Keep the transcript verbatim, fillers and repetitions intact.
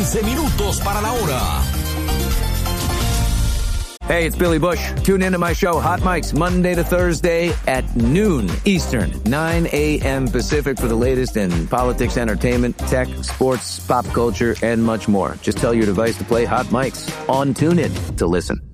quince minutos para la hora. Hey, it's Billy Bush. Tune into my show, Hot Mics, Monday to Thursday at noon Eastern, nine a.m. Pacific for the latest in politics, entertainment, tech, sports, pop culture, and much more. Just tell your device to play Hot Mics on TuneIn to listen.